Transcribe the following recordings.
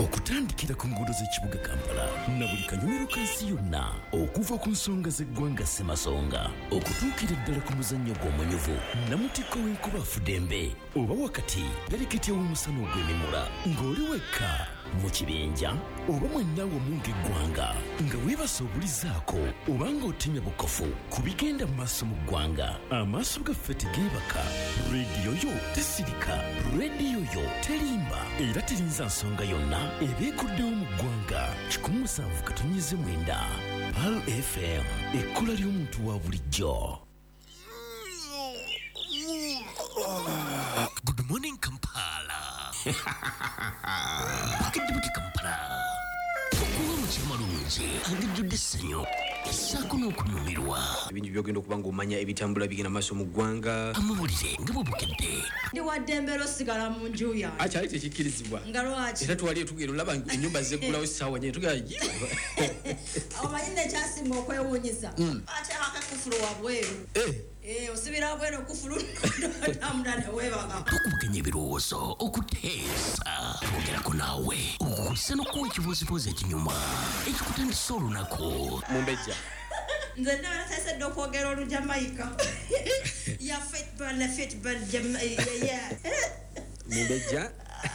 okutandikira ku nguudo z'ekibuga Kampala na buli kanyomero kansi yonna okuva ku nsonga z'eggwanga Ssemasonga okutuukira ddala ku muzannyo gw'omunyuvu Namutikko w'enkuba Fudembe oba wakati galeketya w'omusana ogw'emimula ng'oli wekka mu kibinja oba mwenna wamu ng'eggwanga nga weebasa obulizaako oba ng'otemya bukofu ku bigenda mu maaso mu ggwanga amaaso gaffe tegeebaka rediyo yo tesirika rediyo yo terimba era terinza nsonga yonna ebeekuddewo mu ggwanga 107.9 Pal FM ekkola ly'omuntu wa bulijjo. Good morning Kampala. Pakidibuti Kampala. Okuwa mu kimalungi angijjudde essanyu essaako n'okunyumirwa ebintu byogenda okuba ng'omanya ebitambula bigenda maaso mu ggwanga amawulire nga bwebukedde ndi wadde embeera osigala mu nju yange akyali tekikkirizibwa nga lwaki era twali tugenda olaba ennyumba zeggulawo essaawa nyene tugera omanyi nekyasinga okwewuunyisa akyaka kufulu wabweru osibira bwero kufulu namula neweebaka tukubuganya ebirowoozo okuteesa twogerako naawe okukusa n'okuwa ekibuuzibuuzi ekinyuma ekikutandisa olunaku mumbejja nze ndabala tasedde okwogera olujamaika ya fitbal mumbejja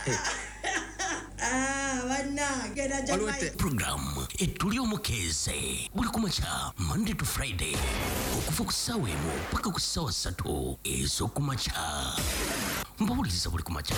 bannange na Jamaica programu etuli omukeeze buli kumakya Monday to Friday okuva ku ssaawa emu paka ku ssaawa 3 ez'okumakya mbawuliriza buli kumakya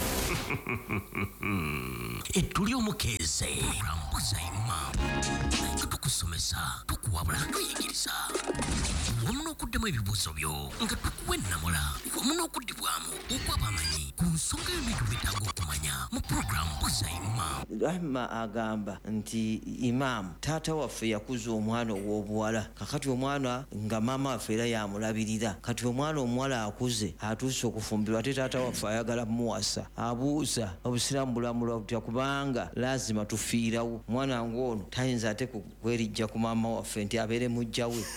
etuli omukeeze programuzayima tukusomesa tukuwabula tuyigiriza wamu n'okuddemu ebibuuzo byo nga tukuwa ennamula wamu n'okuddibwamu okwaba amanyi ku nsonga y'ebintu byetaaga okumanya mu programu buzayima. Rahma agamba nti Imam taata waffe yakuza omwana ow'obuwala kakati omwana nga maama waffe era yamulabirira kati omwana omuwala akuze atuuse okufumbirwa ate taata waffe ayagala muwasa abuuza obusiraamu bulamulwa butya kubanga lazima tufiirawo mwana ng'ono tayinza ate kwerijja ku maama waffe nti abeere mujja we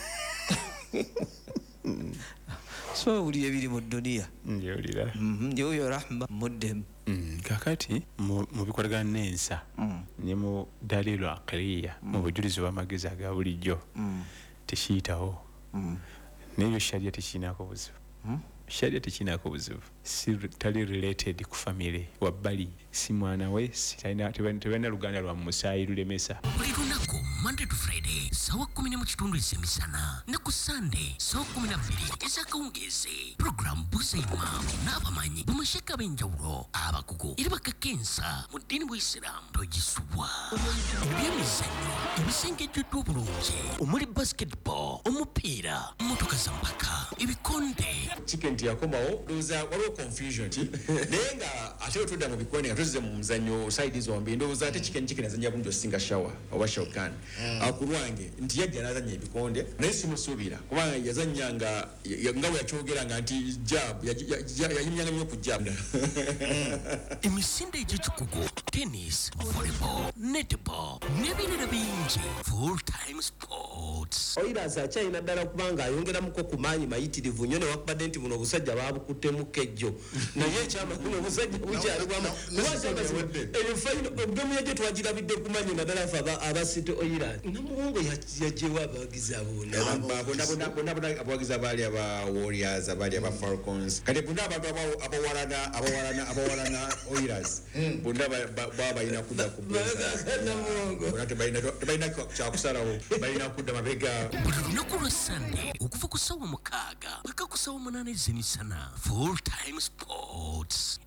so uli ebiri mu dunia njulira njoyo Rahma muddemu kakati mu bikolagana n'ensa ne mu dalilu aqliya mu bujulizi bw'amagezi aga bulijjo tekiyitawo n'ebyo sharia tekiinaako buzibu sharia tekiinaako buzibu si tali related ku family wabbali si mwana we tebalina luganda lwa musaayi lulemesa buli lunaku Monday to Friday sawa 10 emisana ne ku Sunday sawa 12 ez'akawungeezi programu buzayima n'abamanyi bamasheka b'enjawulo abakugu era bakakensa mu ddiini bw'Isiraamu togisubwa ebyemizannyo ebisengejjeddwa obulungi omuli basketball omupiira motoka za mpaka ebikonde chicken yakomawo ndowooza waliwo confusion naye nga ate otudda mu bikonde nga tuzze mu muzannyo side zombi ndowooza ate chicken azanya bulungi osinga shawa oba shawkan akulwange nti yajja n'azanya ebikonde naye simusuubira kubanga yazanya nga bwe yakyogeranga nti jab yayimyanga nnyo ku jab emisinde egy'ekikugu tennis volleyball netball n'ebirala bingi full time sports oyiraza akyalina ddala kubanga ayongeramuko ku maanyi mayitirivu nnyo newakubadde nti buno obusajja baabukuttemu kejjo naye ekyamakulu obusajja bukyalibwamu ebifaino obugamu yajjo twagirabidde ku maanyi naddala fe abasite oyira namuwongo yajjewo abawagizi bonna abawagizi abaali aba Warriors abaali aba Falcons kati bonna abantu abawalana Oilers bonna baba balina kudda ku bonna tebalina kyakusalawo balina kudda mabega buli lunaku lwa Sunday okuva ku ssaawa 6 paka ku ssaawa 8 ez'emisana full time sports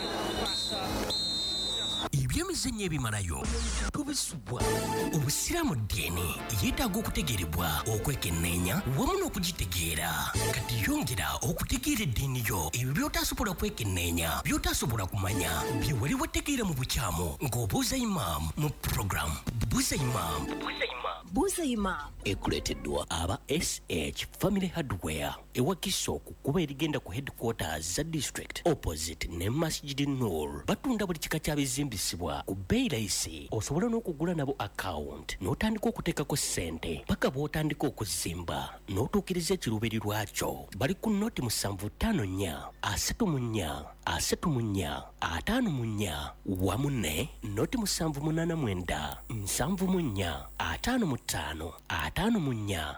ebyemizannyo ebimalayo tubisubwa obusiraamu ddiini yeetaaga okutegeerebwa okwekenneenya wamu n'okugitegeera kati yongera okutegeera eddiini yo ebyo by'otaasobola kwekenneenya by'otaasobola kumanya bye wali wategeera mu bukyamu ng'obuuza Imam mu programu buuza Imam Buuza Imam ekuleeteddwa aba SH Family Hardware ewakiso okukuba erigenda ku headquarters za district opposite ne Masjid Noor. Batunda buli kika kya bizimbisibwa ku bbeeyi layisi, osobola n'okugula nabo account n'otandika okuteekako ssente paka bw'otandika okuzimba n'otuukiriza ekiruubirirwa kyo. Bali ku nnoti 754 34 34 54 wamu ne nnoti 789 74 55 54.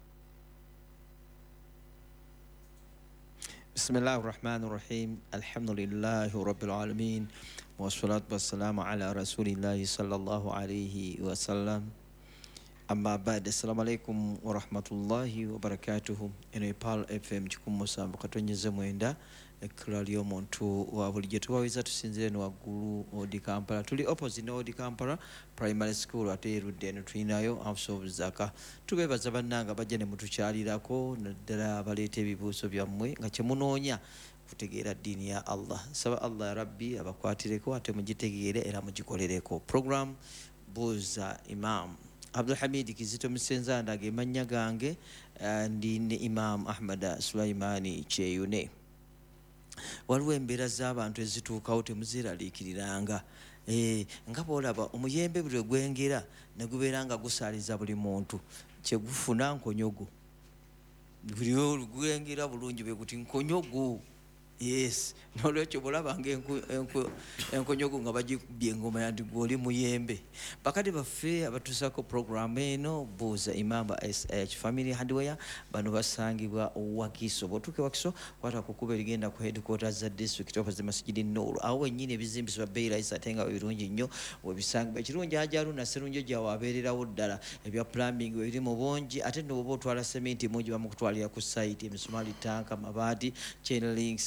Bismillahir Rahmanir Rahim. Alhamdulillahi Rabbil Alamin. Wassalatu wassalamu ala Rasulillahi sallallahu alayhi wa sallam. Amma ba'd. Assalamu alaikum wa rahmatullahi wa barakatuhu. Eno Pal FM chikumusambu katonyeze mwenda ekrali omuntu wa bulijjo tubawiza tusinzire no waggulu Odi Kampala. Tuli opposite no Odi Kampala Primary School ate erudde eno tulinayo House of Zaka. Tubebaza bannanga bajja ne mutukyalirako naddala abaleeta ebibuuzo byammwe nga kyemunoonya kutegeera ddiini ya Allah. Saba Allah ya Rabbi abakwatireko ate mugitegeere era mugikolereko. Program Buuza Imam. Abdul Hamid Kizito Musenzanda ge mannya gange ndi ne Imam Ahmad Sulaimani Cheyune. Waliwo embeera z'abantu ezituukawo temuziraliikiriranga. Nga bw'olaba omuyembe buli gwengera ne gubeera nga gusaaliza buli muntu kyegufuna nkonyogo. Buli gwengera bulungi bwe guti nkonyogo. Yes, n'olwekyo bw'olabanga enkonyogo nga bagikubye engoma yanti gw'oli muyembe. Bakadde baffe abatuusako programu eno Buuza Imam SH Family Hardware bano basangibwa Wakiso. Bw'otuuka Wakiso kwata kukuba erigenda ku headquarters za district opposite Masjid Noor. Awo wennyini ebizimbisibwa bbeeyi layisi ate nga birungi nnyo webisangibwa. Ekirungi Hajaruna Sserunjo gyawe abeererawo ddala ebya plumbing biri mu bungi ate nno bw'oba otwala sementi mungi bamukutwalira ku site emisumaali tanka mabaati chain links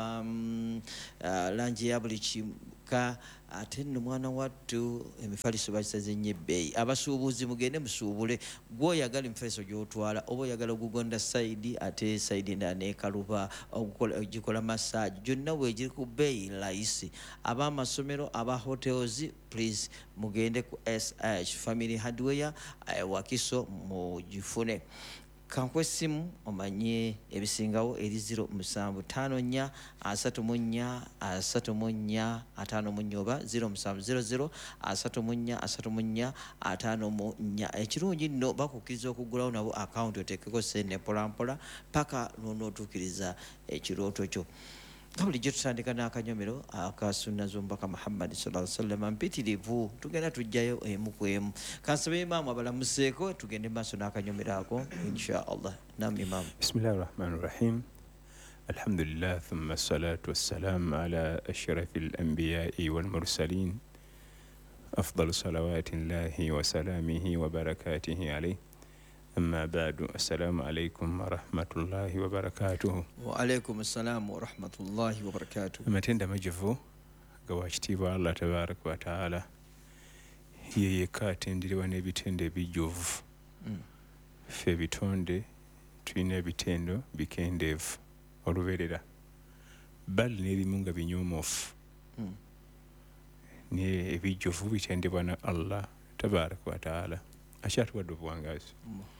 langi ya buli kimuka ate nno mwana wattu emifaliso bagisaze nnyo ebbeeyi. Abasuubuzi mugende musuubule gw'oyagala emifaliso gy'otwala oba oyagala ogugonda sayidi ate sayidi endala neekaluba ogikola massage gyonna weegiri ku bbeeyi layisi. Ab'amasomero aba hotels please mugende ku SH Family Hardware Wakiso mugifune. Kankwe essimu omanye ebisingawo eri 0754 34 34 54 oba 0700 34 34 54. Ekirungi nno bakukkiriza okugulawo nabo akawunti oteekeko sente mpolampola paka n'onootuukiriza ekirooto kyo. Nga bulijjo tutandika n'akanyomero aka sunna z'omubaka Muhammad sallallahu alaihi wasallam mpitirivu tugenda tujjayo emu ku emu. Kansabe Imaamu abalamuseeko tugende maaso n'akanyomero ako insha Allah. Naam Imaamu. Bismillahir Rahmanir Rahim. Alhamdulillah thumma salatu wassalam ala ashrafil anbiya'i wal mursalin afdalu salawatillahi wa salamihi wa barakatihi alayhi. أما بعد السلام عليكم ورحمة الله وبركاته. وعليكم السلام ورحمة الله وبركاته. Amatenda majjuvu gawakitiibwa Allah tabaraka wa taala ye yekka atenderwa n'ebitendo ebijjuvu. Ffe ebitonde tulina ebitendo bikendeevu olubeerera bali n'ebimu nga binyoomoofu naye ebijjuvu bitendebwa na Allah tabaraka wa taala akyatuwadde obuwangazi.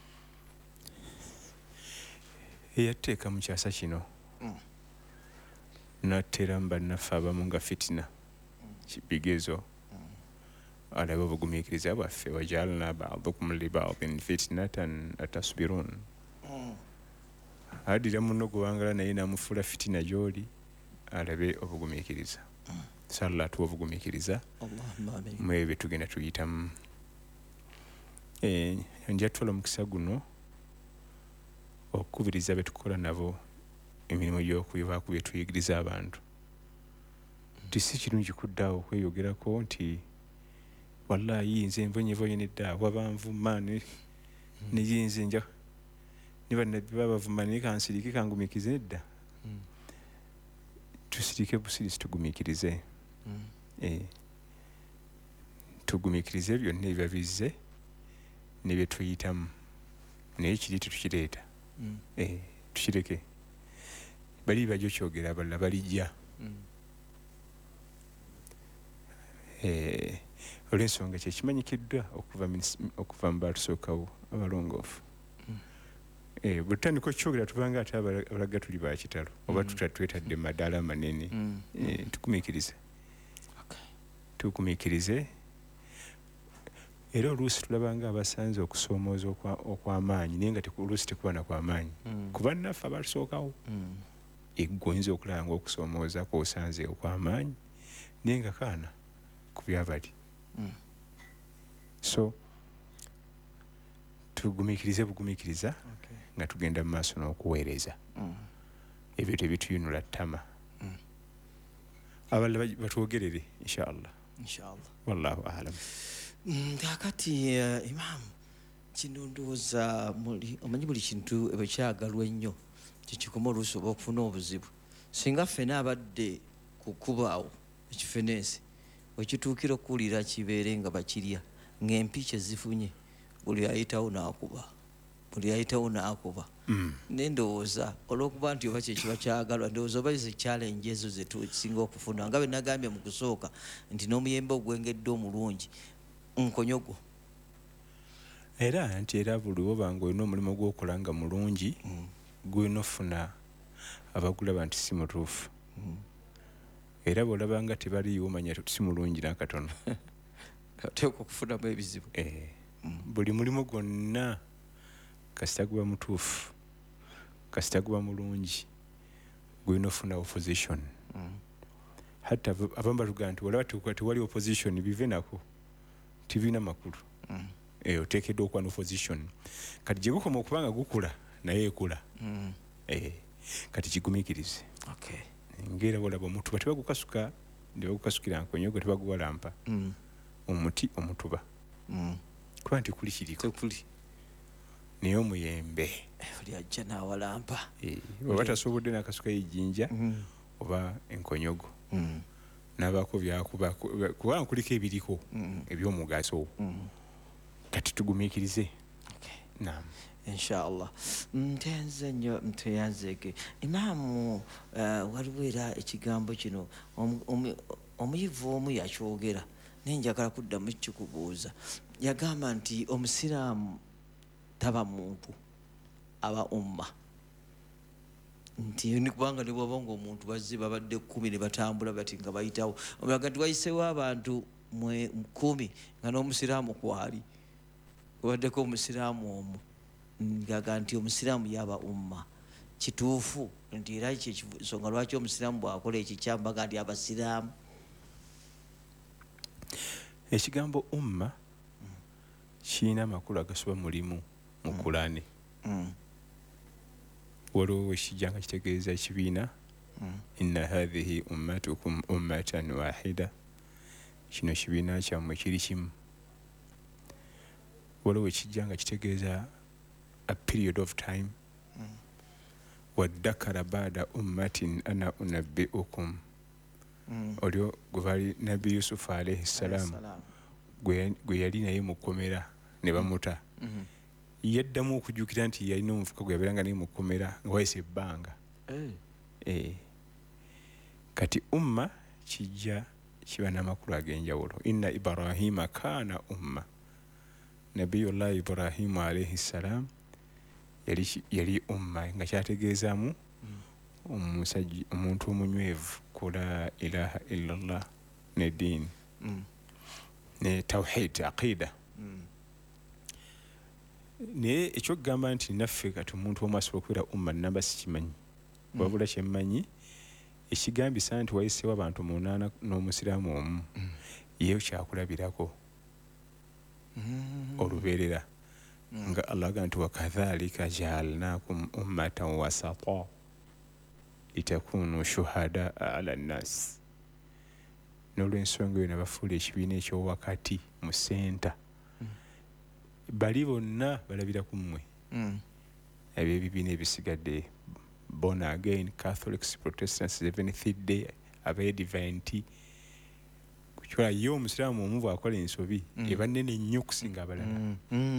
Eyateeka mu kyasa kino n'ateeramu bannaffe abamu nga fitina bigezo alabe obugumiikiriza bwaffe wajalna ba'dukum li ba'din fitnatan atasbirun. Addira munno gwewangala naye n'amufuula fitina gy'oli alabe obugumiikiriza. Salla atuwa obugumiikiriza mu ebyo tugenda tuyitamu. Njatula omukisa guno okukubiriza betukola nabo emirimu gy'okuyibako bye tuyigiriza abantu. Tisi kirungi kuddawo okweyogerako nti wallahi nze nvunyevoye nedda wabanvuma neyinze nja ne bannabbi babavuma naye kansirike kangumiikirize nedda. Tusirike busirisi tugumiikirize. Tugumiikirize byonna ebiba bizze ne bye tuyitamu naye kiri tetukireeta. Tukireke bali bajjo kyogera abalala balijja. olw'ensonga kyekimanyikiddwa okuva mu baatusookawo abalongoofu. Bwe tutandika okukyogera tubanga ate abalaga tuli bakitalo oba twetadde madaala manene. Tugumiikirize era oluusi tulabanga abasanze okusoomooza okw'amaanyi naye nga oluusi tekuba na kw'amaanyi kuba nnaffe abatusookawo. Oyinza okulaba ng'okusoomooza kw'osanze okw'amaanyi naye nga kaana ku byabali. So tugumiikirize bugumiikiriza nga tugenda mu maaso n'okuweereza. Ebyo tebituyunula ttama. Abalala batwogerere inshaallah. Wallahu a'lam. Kakati Imam kino ndowooza omanyi buli kintu ebyo kyagalwa ennyo kikikoma oluusi oba okufuna obuzibu. Singa ffena abadde kukubaawo ekifeneesi wekituukira okuwulira kibeere nga bakirya ng'empi kyezifunye buli ayitawo n'akuba. Ne ndowooza olw'okuba nti oba kyekiba kyagalwa ndowooza oba ze challenge ezo zetusinga okufuna nga bwe nagambye mu kusooka nti n'omuyembe ogwengedde omulungi nkonyogo. Era buli wobanga olina omulimu gw'okola nga mulungi gwena ofuna abagulaba nti si mutuufu. Era bw'olabanga tebaliiwo manya si mulungi n'akatono. Oteekwa okufunamu ebizibu. Buli mulimu gwonna kasita guba mutuufu kasita guba mulungi gwena ofuna opposition. Hatta abamu batugamba nti olaba tewali opposition bive nako tibiina makulu. Oteekeddwa okuba n'opposition. Kati gye gukoma okuba nga gukula naye ekula. Kati kigumiikirize. Ng'era bw'olaba omutuba tebagukasuka ne bagukasukira nkonyogo tebaguwalampa. Omuti omutuba kuba nti kuli kiriko naye omuyembe oli ajja n'awalampa. Oba tasobodde n'akasuka ejjinja oba enkonyogo n'abaako byakuba kubanga kuliko ebiriko eby'omugaso. Kati tugumiikirize. Naam. Inshallah. Ntenze nnyo nteyanzeeke. Imaamu waliwo era ekigambo kino omuyivu omu yakyogera naye njagala kuddamu kikubuuza. Yagamba nti omusiraamu taba muntu aba umma. Nti kubanga ne bw'oba ng'omuntu bazze babadde 10 ne batambula bati nga bayitawo omulaga nti wayiseewo abantu 10 nga n'omusiraamu kwali wabaddeko omusiraamu omu. Ngaga nti omusiraamu yaba umma. Kituufu nti era kyensonga lwaki omusiraamu bw'akola ekikyambaga nti abasiraamu. Ekigambo umma kirina amakulu agasoba mulimu mu Qur'ani. Waliwo wekijja nga kitegeeza ekibiina inna hadhihi ummatukum ummatan wahida. Kino kibiina kyammwe kiri kimu. Waliwo wekijja nga kitegeeza a period of time. Waddakara baada ummatin ana unabbi'ukum. Olyo gwe bali Nabbi Yusufu alayhi salaamu gwe yali naye mu kkomera ne bamuta. Yaddamu okujjukira nti yalina omufuka gwe yabeeranga naye mu kkomera nga wayise ebbanga. Kati umma kijja kiba n'amakulu ag'enjawulo. Inna Ibrahima kaana umma. Nabiyullahi Ibrahimu alayhi salaam yali umma nga kyategeezaamu omuntu omunywevu ku la ilaha illallah ne ddiini ne tawhid aqida. Naye ekyokugamba nti naffe kati omuntu omu asobola okubeera umma namba sikimanyi. Wabula kyemmanyi ekigambisa nti wayiseewo abantu 8 n'omusiraamu omu ye kyakulabirako olubeerera nga Allah agamba nti wakadhalika jaalnakum ummatan wasata litakunu shuhada ala nnas. N'olw'ensonga eyo ne bafuula ekibiina ekyowakati mu senta. Bali bonna balabira ku mmwe. Ebyo ebibiina ebisigadde born again Catholics, Protestants, Seventh Day, Abadventi. Kukyala ye omusiraamu omu bw'akola ensobi eba nnene nnyo okusinga abalala.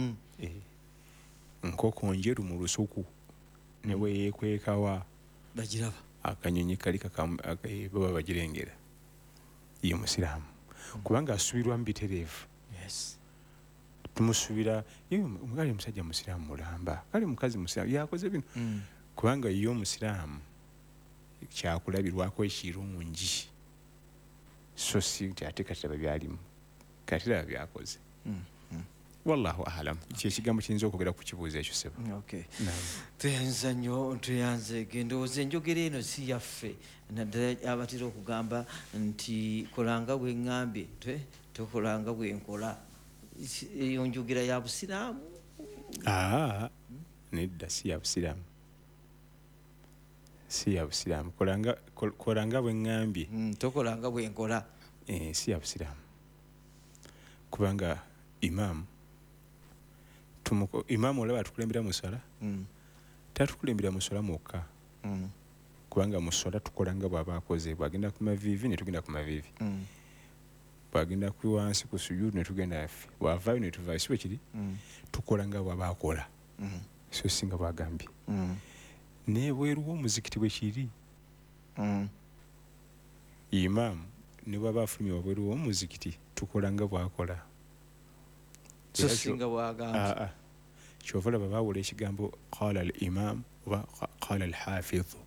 Nkoko njeru mu lusuku ne bwe yeekwekawa bagiraba akanyonyi kali baba bagirengera ye musiraamu. kubanga asubirwa mbitereevu. Yes. Tumusubira kale musajja musiraamu mulamba, kale mukazi musiraamu yakoze bino kubanga ye omusiraamu kyakulabirwako ekirungi so si nti ate kataba byalimu katira byakoze. Wallahu alam. Kyekigambo kiyinza okwogera ku kibuuzo ekyo sebo. Okay. Tuyanza nnyo tuyanze gendooza enjogera eno si yaffe naddala abatera okugamba nti kolanga bwe ŋŋambye tokolanga bwe nkola. Eyo njogera ya busiraamu? Nedda si ya busiraamu. Si ya busiraamu. Kolanga bwe ŋŋambye tokolanga bwe nkola. Si ya busiraamu kubanga imaamu olaba atukulembera mu ssala tatukulembera mu ssala mwokka kubanga mu ssala tukolanga bw'aba akoze bw'agenda ku maviivi ne tugenda ku maviivi bw'agenda ku wansi ku sujuudu ne tugenda yaffe bw'avaayo ne tuvaayo si bwe kiri tukolanga bw'aba akola so singa bw'agambye naye bweru w'omuzikiti bwe kiri imaamu ne bw'aba afulumye wabweru w'omuzikiti tukolanga bw'akola. So singa bw'agambye kyova olaba baawula ekigambo qala al imam oba qala al hafidhu.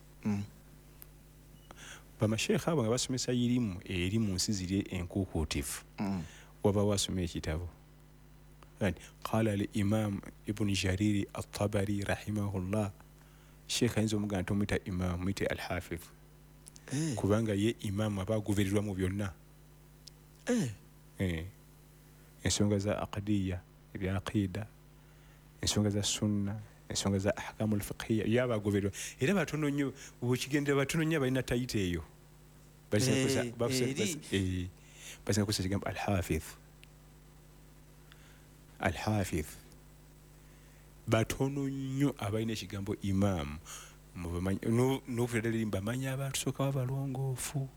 Bamasheekha abo nga basomesa irimu eri mu nsi ziri enkuukuutivu wabaawo asoma ekitabo qala al imam ibuni jariri at-tabari rahimahullah. Sheekha ayinza omugamba nti omuyita imam muyite al hafidhu kubanga ye imaamu aba agobererwa mu byonna. Ensonga za aqdiya ebya aqida, ensonga za sunna, ensonga za ahkamu alfiqhiya yaba agobererwa era batono nnyo bwekigendera batono nnyo balina tayita eyo basina kusa ekigambo alhafidh batono nnyo abalina ekigambo imaamu n'okuteddala bamanyi abatusooka babalongoofu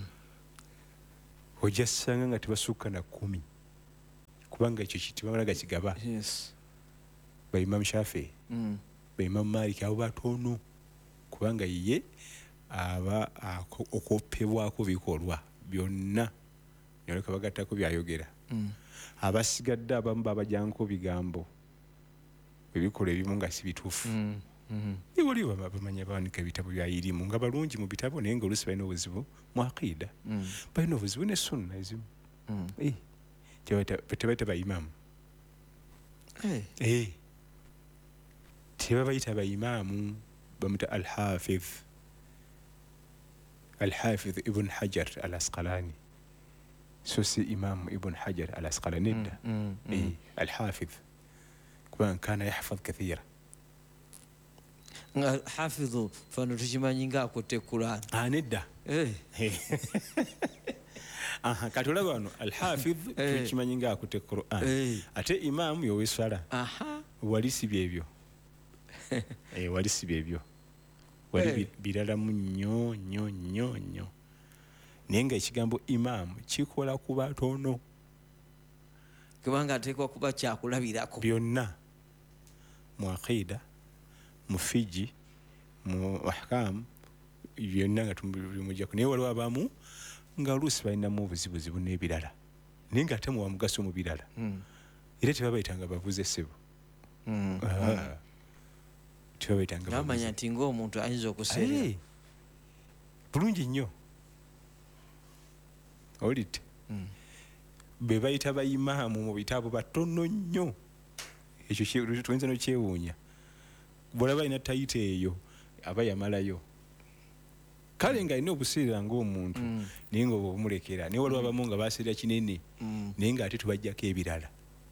ojja ssanga nga tebasukka na 10 kubanga ekyo kitibamala gakigaba. Ba Imam Shafi ba Imam Malik abo batono kubanga ye aba okopebwako bikolwa byonna noleka bagattako byayogera. Abasigadde abamu babajanko bigambo ebikola ebimu nga si bituufu. Wali bamanya bawanika ebitabo byayirimu nga balungi mu bitabo naye ng'oluusi balina obuzibu mu aqida balina obuzibu ne sunna ezimu tebaita baimaamu tebabayita baimaamu bamuta alhafidh ibn hajar al asqalani so si imaamu ibn hajar al asqalani nedda alhafidh kubanga kana yahfadh kathira. Hafidhu fano tukimanyi nga akutte Quran. Nedda. Kati olaba wano alhafidh tukimanyi nga akutte Quran ate imaamu yoweswala walisibye ebyo walisibye ebyo wali biralamu nnyo nnyo nnyo nnyo naye nga ekigambo imaamu kikola ku batono kubanga ateekwa kuba kyakulabirako byonna mu aqida mu fiji mu ahkam byonna nga tumujjako naye waliwo abamu nga oluusi balinamu obuzibuzibu n'ebirala naye nga ate muwa mugaso mu birala era tebabayitanga bavuze ssebo tebabayitanga bamanya nti ng'omuntu ayinza okuseera bulungi nnyo olite be bayita bayimaamu mu bitabo batono nnyo ekyo tuyinza nokyewuunya bwolaba alina tayita eyo aba yamalayo kale nga alina obuseera ng'omuntu naye nga oba obumulekera naye waliwo abamu nga baseera kinene naye nga ate tubajjako ebirala.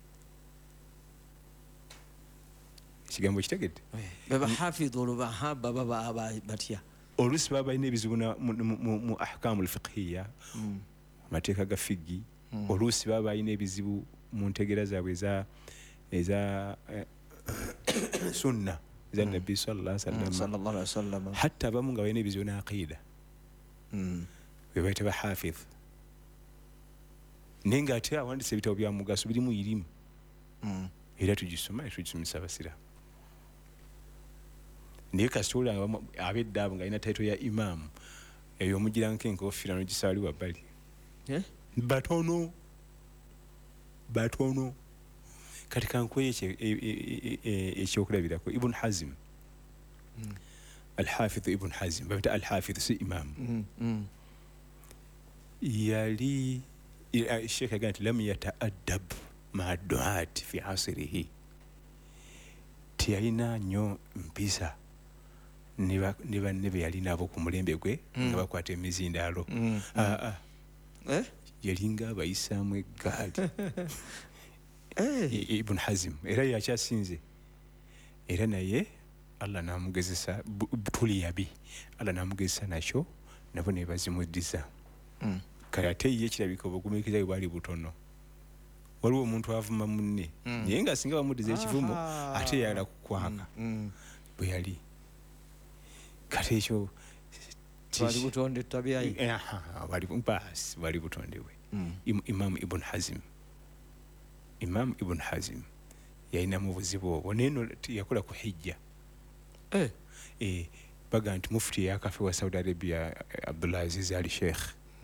Ekigambo kitegedde babahafidhu olubahaba baba batya oluusi baba balina ebizibu mu ahkamu alfiqhiya amateeka ga figi oluusi baba balina ebizibu mu ntegera zaabwe eza sunna za nabbi sallallahu alaihi wasallam hatta abamu nga balina ebizibu n'aqida be bayita bahafidh naye nga ate awandisa ebitabo bya mugaso birimu irimu era tugisoma tugisomesa abasiraamu naye kasita olanga ab'edda abo nga alina taito ya imaamu eyo omugirangako enkofiira nogisaba ali wabbali batono kati kankuye ekyokulabirako Ibn Hazm Al-Hafidh Ibn Hazm babita Al-Hafidh si imam yali Sheikh aganti lam yata'addab ma'a du'at fi asrihi tiyalina nnyo mpisa ne banne be yali nabo ku mulembe gwe nga bakwata emizindaalo yalinga abayisaamu eggaali Ibn Hazm era yakyasinze era naye Allah namugezesa tuli yabi Allah namugezesa nakyo nabo ne bazimuddiza kale ate ye kirabika obugumiikiriza bwe bwali butono waliwo omuntu avuma munne naye nga singa bamuddiza ekivumo ate yala kukwaka bwe yali kale ekyo bali butonde tabyayi bali butonde we Imam Ibn Hazm yalinamu obuzibu obwo neno yakola ku hijja baga nti mufti yakafe wa Saudi Arabia Abdulaziz Ali Sheikh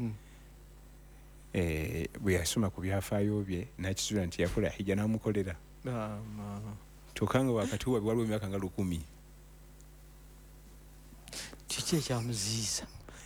bwe yasoma ku byafaayo bye nakisula nti yakola hijja namukolera tokanga wakati huwa waliwo emyaka nga 10 kiki ekyamuziisa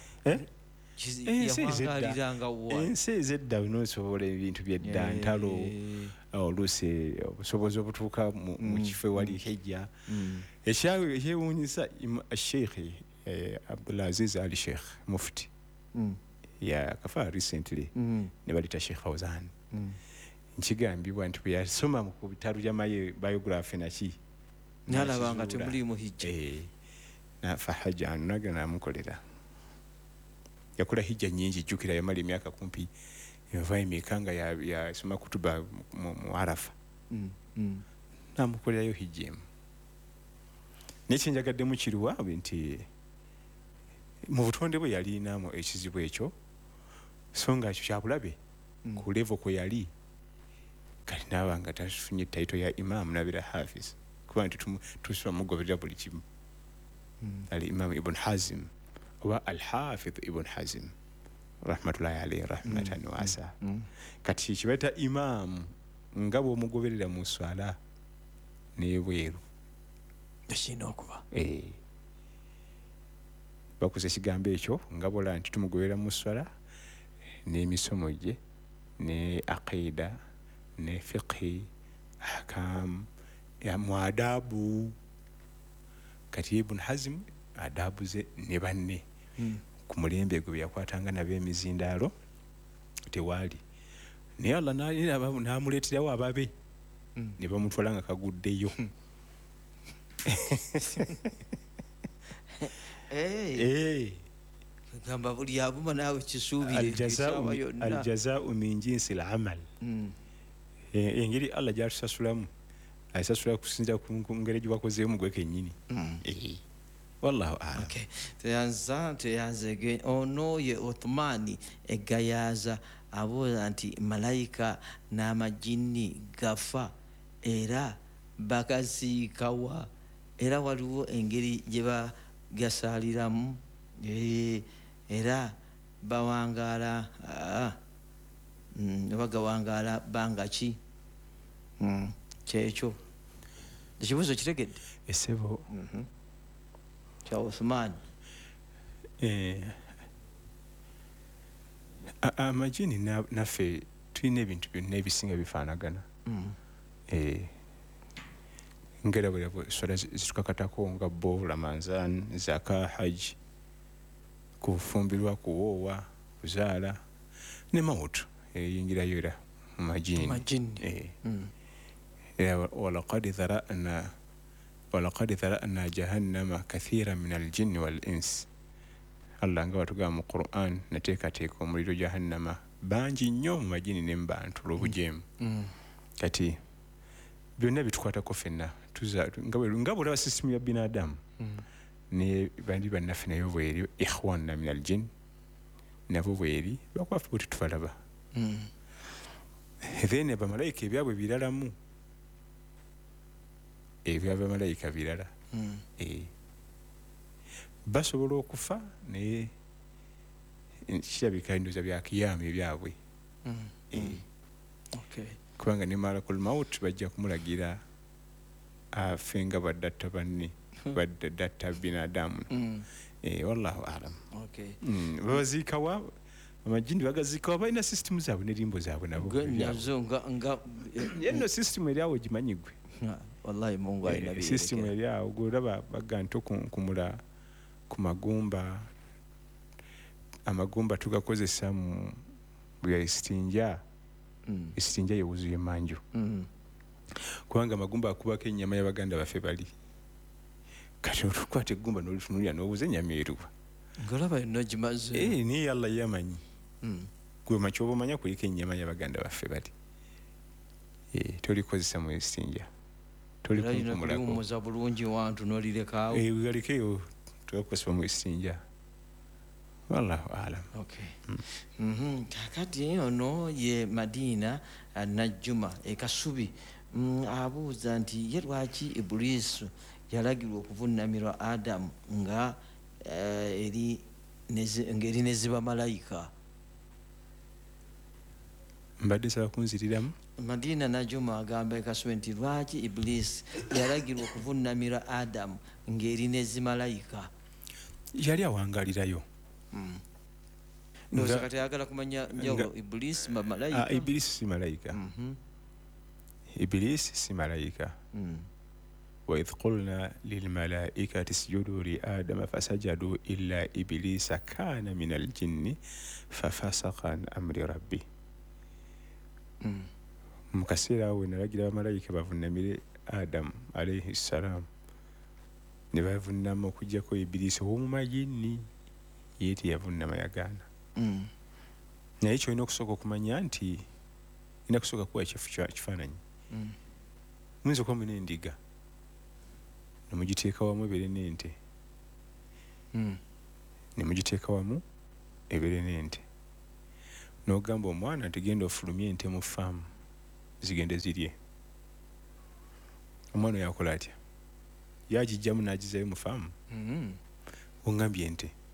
ensi ezedda nosobola ebintu byedda ntalo oluusi obusobozi obutuuka mu kifo ewali hijja ekyewuunyisa Sheikh Abdulaziz Ali Sheikh mufti yakafa recently ne balita Sheikh Fawzan nkigambibwa nti bwe yasoma ku bitalo by'amaye biography naki nalabanga temuli mu hijja nafa hajja naga namukolera yakola hijja nyingi jukira yamali emyaka kumpi yava emikanga yasoma kutuba mu Arafa namukolerayo hijja nekyenjagadde mu kiruwa nti mu butonde bwe yalinamu ekizibu ekyo so nga ekyo kyabulabe ku level kwe yali kati naabanga tafunye taito ya imam nabira hafiz kuba nti tusoma mugoberera buli kimu Al-Imam Ibn Hazm oba Al-Hafidh Ibn Hazm rahmatullahi alayhi rahmatan wasa kati kibeta imam nga bw'omugoberera mu swala n'ebweru ekina okuba bakuza ekigambo ekyo nga bola nti tumugoberera mu swala n'emisomo gye ne aqida ne fiqhi ahkam ya muadabu kati Ibn Hazm adabu ze ne banne ku mulembe gwe yakwatanga nabo emizindaalo tewali naye Allah n'amuleeterawo ababe ne bamutwala nga kaguddeyo gamba buli abuma naawe kisuubire aljazaa'u min jinsi al-amal engeri Allah gy'atusasulamu ayisasula kusinza ku ngeri gye wakozeemu gwe kennyini wallahu a'lam. Teyanze ono ye Othmani egayaza abooza nti malayika n'amajini gafa era bakasiikawa era waliwo engeri gye bagasaaliramu era bawangaala bagawangaala bangaki kyekyo ekibuuzo kitegedde esebo kya Othman amajini naffe tulina ebintu byonna ebisinga bifaanagana ngera bwe swala zitukakatako nga bo Ramadhan zaka haji kufumbirwa kuwoowa kuzaala ne mautu eyingirayo era mu majini ولقد ذرأنا جهنم كثيرا من الجن والإنس الله nga watugamba mu Qur'an nateekateeka omuliro jahannama bangi nnyo mu majini ne mu bantu olw'obujeemu kati byonna bitukwatako ffenna nga bwolaba sisitimu ya binadamu ne bandi bannaffe nayo bweri ikhwanna min aljin nabo bweri bakwafe bwe tubalaba then abamalayika ebyabwe biralamu eby'abamalayika birala basobola okufa naye kirabika endooza bya kiyama ebyabwe kubanga ne malakul maut bajja kumulagira afe nga badatta banne baddatta binadamu wallahu alam babaziikawa amajindi bagaziikawa balina system zaabwe nerimbo zaabwe nabo yenno system eryawo gimanyigwe wallahi mungu alina system eryawo golaba baga nto kumula ku magumba amagumba tugakozesa mu bwestinja istinja yewuzuye manju kubanga amagumba akubako ennyama y'abaganda baffe bali kati otukwata eggumba n'olitunulira n'obuuza ennyama eruwa ngolaba yonna gimaze niye allah yamanyi gwe makyoba omanya kuliko ennyama y'abaganda baffe bali tolikozesa mu istinja tolimuza bulungi wantu n'olirekawo galikeyo tugakozesa mu istinja wallahu alam. Kakati ono ye Madina Najjuma Kasubi abuuza nti ye lwaki Ibulisu yalagirwa okuvuunamirwa Adamu nga eri neziba malayika. Mbadde nsaba kunziriramu. Madina Najjuma agamba Kasubi nti lwaki Ibulisu yalagirwa okuvuunamirwa Adamu ng'eri nezimalayika. Yali awangalirayo. Ndoza kati agala kumanya njawo Iblis malayika. Iblis si malayika. Iblis si malayika. Wa idh qulna lil malaikati isjudu li adama fasajadu illa iblisa kana min al jinni fafasaqa an amri rabbi. Mukasira we nalagira malayika bavunamire Adam alayhi salam. Ne bavunama okujjako Iblis omu majinni. Yeti yavunama yagaana. Naye ekyo olina okusooka okumanya nti ina kusooka kuwa kifaananyi. Muyinza okuba mulina endiga ne mugiteeka wamu ebeere n'ente. Ne mugiteeka wamu ebeere n'ente. N'ogamba omwana nti genda ofulumye ente mu faamu zigende zirye. Omwana oyo akola atya? Yagijjamu n'agizaayo mu faamu? Ongambye ente.